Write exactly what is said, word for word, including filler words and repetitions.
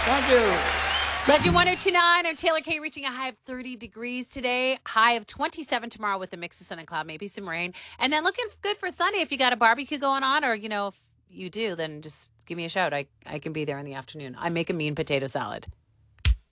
Thank you. Legend one oh two point nine. I'm Taylor Kay, reaching a high of thirty degrees today. High of twenty-seven tomorrow with a mix of sun and cloud, maybe some rain. And then looking good for Sunday. If you got a barbecue going on, or, you know, if you do, then just give me a shout. I, I can be there in the afternoon. I make a mean potato salad.